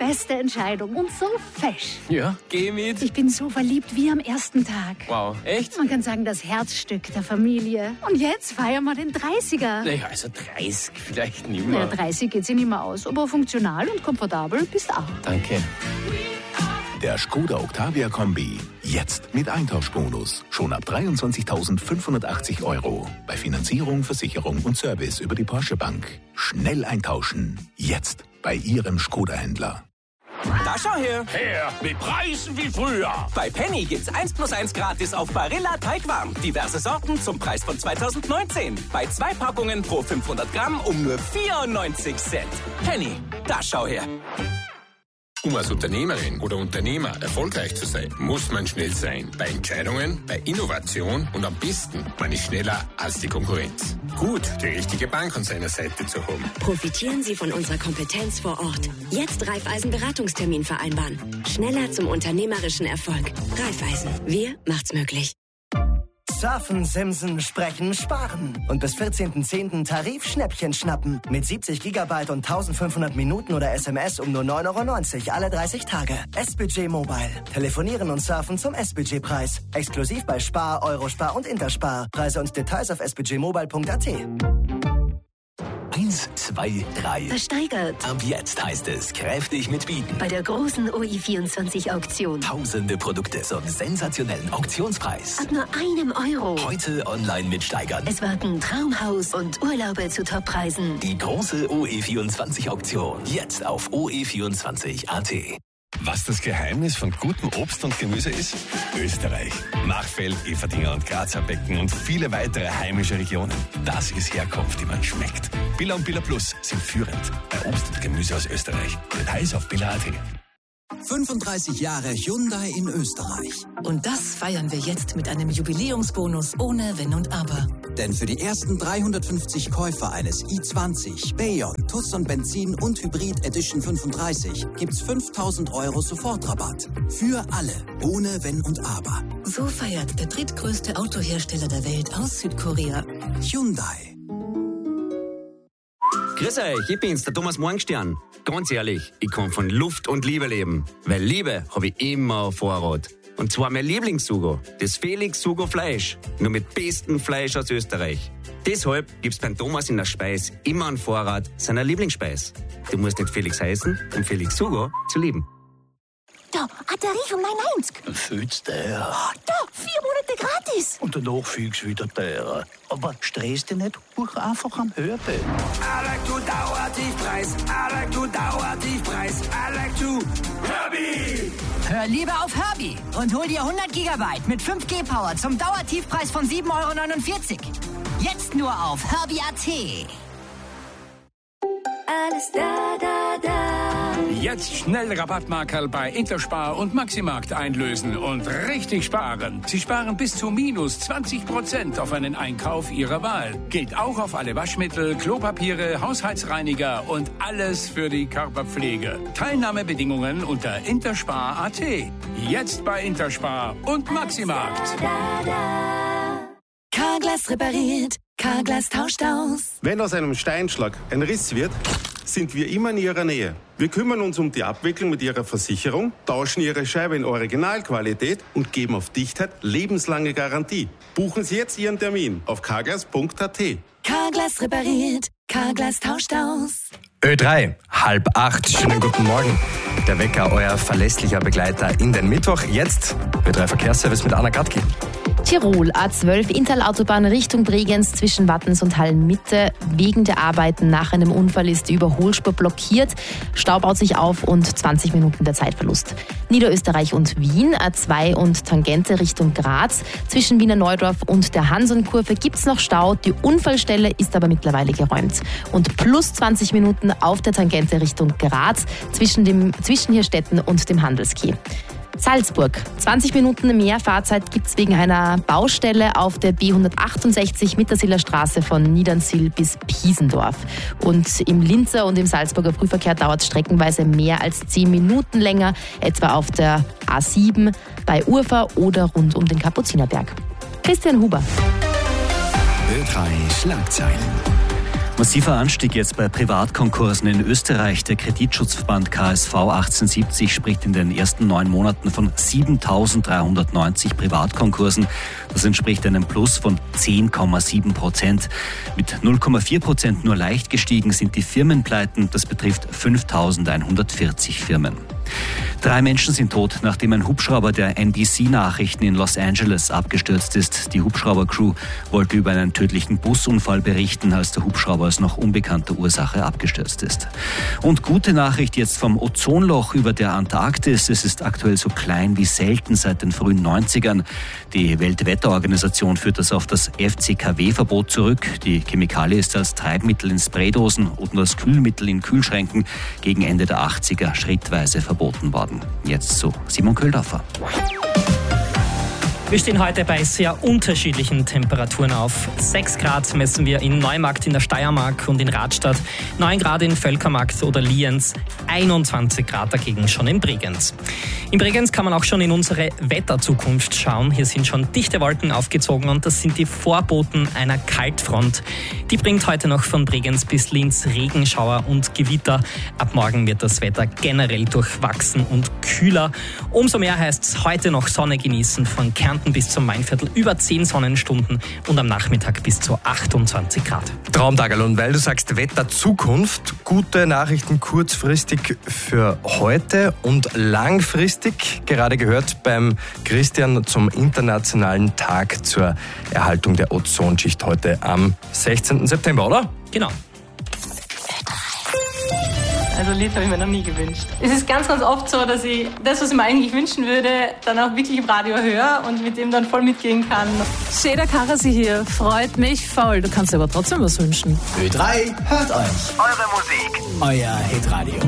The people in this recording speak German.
beste Entscheidung und so fesch. Ja, geh mit. Ich bin so verliebt wie am ersten Tag. Wow, echt? Man kann sagen, das Herzstück der Familie. Und jetzt feiern wir den 30er. Naja, also 30 vielleicht nicht Ja, mehr. 30 geht sich nicht mehr aus, aber funktional und komfortabel bist auch. Danke. Der Skoda Octavia Kombi. Jetzt mit Eintauschbonus. Schon ab 23.580 €. Bei Finanzierung, Versicherung und Service über die Porsche Bank. Schnell eintauschen. Jetzt bei Ihrem Skoda-Händler. Da schau her! Her, mit Preisen wie früher. Bei Penny gibt's 1+1 gratis auf Barilla Teigwarm. Diverse Sorten zum Preis von 2019. Bei 2 Packungen pro 500 Gramm um nur 94 Cent. Penny, da schau her! Um als Unternehmerin oder Unternehmer erfolgreich zu sein, muss man schnell sein. Bei Entscheidungen, bei Innovation und am besten, man ist schneller als die Konkurrenz. Gut, die richtige Bank an seiner Seite zu haben. Profitieren Sie von unserer Kompetenz vor Ort. Jetzt Raiffeisen Beratungstermin vereinbaren. Schneller zum unternehmerischen Erfolg. Raiffeisen. Wir macht's möglich. Surfen, Simsen, Sprechen, Sparen. Und bis 14.10. Tarif-Schnäppchen schnappen. Mit 70 GB und 1500 Minuten oder SMS um nur 9,90 € alle 30 Tage. S-Budget Mobile. Telefonieren und surfen zum S-Budget-Preis. Exklusiv bei Spar, Eurospar und Interspar. Preise und Details auf sbudgetmobile.at. 1, 2, 3. Versteigert. Ab jetzt heißt es kräftig mitbieten. Bei der großen OI24-Auktion. Tausende Produkte zum sensationellen Auktionspreis. Ab nur €1. Heute online mitsteigern. Es warten Traumhaus und Urlaube zu Toppreisen. Die große OE24-Auktion. Jetzt auf OE24.at. Was das Geheimnis von gutem Obst und Gemüse ist? Österreich. Machfeld, Eferdingen und Grazer Becken und viele weitere heimische Regionen. Das ist Herkunft, die man schmeckt. Billa und Billa Plus sind führend bei Obst und Gemüse aus Österreich. Details auf billa.at. 35 Jahre Hyundai in Österreich. Und das feiern wir jetzt mit einem Jubiläumsbonus ohne Wenn und Aber. Denn für die ersten 350 Käufer eines i20, Bayon, Tucson Benzin und Hybrid Edition 35 gibt's 5.000 € Sofortrabatt. Für alle, ohne Wenn und Aber. So feiert der drittgrößte Autohersteller der Welt aus Südkorea. Hyundai. Grüß euch, ich bin's, der Thomas Morgenstern. Ganz ehrlich, ich kann von Luft und Liebe leben. Weil Liebe habe ich immer auf Vorrat. Und zwar mein Lieblingssugo, das Felix Sugo Fleisch. Nur mit bestem Fleisch aus Österreich. Deshalb gibt's beim Thomas in der Speis immer einen Vorrat seiner Lieblingsspeis. Du musst nicht Felix heißen, um Felix Sugo zu lieben. Da, ein Tarif um 9,90. Fühlt's der? Da, 4 Monate gratis. Und danach fühlt's wieder teurer. Aber stress dich nicht, buch einfach am Hörbild. I like to Dauertiefpreis. I like to Dauertiefpreis. I like to Herbie. Hör lieber auf Herbie und hol dir 100 GB mit 5G-Power zum Dauertiefpreis von 7,49 €. Jetzt nur auf Herbie.at. Alles da, da, da. Jetzt schnell Rabattmarkerl bei Interspar und Maximarkt einlösen und richtig sparen. Sie sparen bis zu minus 20% auf einen Einkauf Ihrer Wahl. Gilt auch auf alle Waschmittel, Klopapiere, Haushaltsreiniger und alles für die Körperpflege. Teilnahmebedingungen unter Interspar.at. Jetzt bei Interspar und Maximarkt. Carglass repariert, Carglass tauscht aus. Wenn aus einem Steinschlag ein Riss wird, sind wir immer in Ihrer Nähe. Wir kümmern uns um die Abwicklung mit Ihrer Versicherung, tauschen Ihre Scheibe in Originalqualität und geben auf Dichtheit lebenslange Garantie. Buchen Sie jetzt Ihren Termin auf carglass.at. Carglass repariert, Carglass tauscht aus. Ö3, 7:30. Schönen guten Morgen. Der Wecker, euer verlässlicher Begleiter in den Mittwoch. Jetzt Ö3 Verkehrsservice mit Anna Gatki. Tirol, A12 Inntal-Autobahn Richtung Bregenz zwischen Wattens und Hallenmitte. Wegen der Arbeiten nach einem Unfall ist die Überholspur blockiert. Stau baut sich auf und 20 Minuten der Zeitverlust. Niederösterreich und Wien, A2 und Tangente Richtung Graz. Zwischen Wiener Neudorf und der Hansonkurve gibt's noch Stau. Die Unfallstelle ist aber mittlerweile geräumt. Und plus 20 Minuten auf der Tangente Richtung Graz zwischen Hirstetten und dem Handelskieh. Salzburg. 20 Minuten mehr Fahrzeit gibt es wegen einer Baustelle auf der B168 Mittersiler Straße von Niedernsill bis Piesendorf. Und im Linzer und im Salzburger Frühverkehr dauert es streckenweise mehr als 10 Minuten länger, etwa auf der A7 bei Urfa oder rund um den Kapuzinerberg. Christian Huber. Ö3 Schlagzeilen. Massiver Anstieg jetzt bei Privatkonkursen in Österreich. Der Kreditschutzverband KSV 1870 spricht in den ersten 9 Monaten von 7.390 Privatkonkursen. Das entspricht einem Plus von 10,7%. Mit 0,4% nur leicht gestiegen sind die Firmenpleiten. Das betrifft 5.140 Firmen. 3 Menschen sind tot, nachdem ein Hubschrauber der NBC-Nachrichten in Los Angeles abgestürzt ist. Die Hubschraubercrew wollte über einen tödlichen Busunfall berichten, als der Hubschrauber aus noch unbekannter Ursache abgestürzt ist. Und gute Nachricht jetzt vom Ozonloch über der Antarktis. Es ist aktuell so klein wie selten seit den frühen 90ern. Die Weltwetterorganisation führt das auf das FCKW-Verbot zurück. Die Chemikalie ist als Treibmittel in Spraydosen und als Kühlmittel in Kühlschränken gegen Ende der 80er schrittweise verboten worden. Jetzt zu Simon Köhldorfer. Wir stehen heute bei sehr unterschiedlichen Temperaturen auf. 6 Grad messen wir in Neumarkt in der Steiermark und in Radstadt, 9 Grad in Völkermarkt oder Lienz, 21 Grad dagegen schon in Bregenz. In Bregenz kann man auch schon in unsere Wetterzukunft schauen. Hier sind schon dichte Wolken aufgezogen und das sind die Vorboten einer Kaltfront. Die bringt heute noch von Bregenz bis Linz Regenschauer und Gewitter. Ab morgen wird das Wetter generell durchwachsen und kühler. Umso mehr heißt es heute noch Sonne genießen, von Kärnten bis zum Mainviertel über 10 Sonnenstunden und am Nachmittag bis zu 28 Grad. Traumtagerl, und weil du sagst Wetterzukunft, gute Nachrichten kurzfristig für heute und langfristig, gerade gehört beim Christian zum Internationalen Tag zur Erhaltung der Ozonschicht heute am 16. September, oder? Genau. Also ein Lied habe ich mir noch nie gewünscht. Es ist ganz, ganz oft so, dass ich das, was ich mir eigentlich wünschen würde, dann auch wirklich im Radio höre und mit dem dann voll mitgehen kann. Seda Karasi hier, freut mich voll. Du kannst dir aber trotzdem was wünschen. Ö3 hört euch. Eure Musik. Euer Hitradio.